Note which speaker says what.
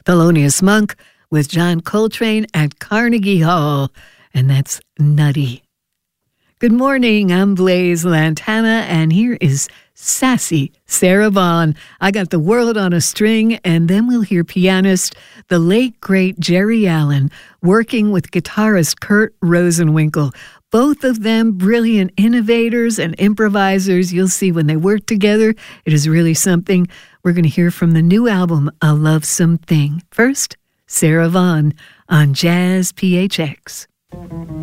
Speaker 1: Thelonious Monk with John Coltrane at Carnegie Hall, and that's Nutty. Good morning, I'm Blaze Lantana, and here is sassy Sarah Vaughan. I got the world on a string, and then we'll hear pianist, the late, great Jerry Allen, working with guitarist Kurt Rosenwinkel. Both of them brilliant innovators and improvisers. You'll see when they work together, it is really something. We're going to hear from the new album, A Lovesome Thing. First, Sarah Vaughan on Jazz PHX.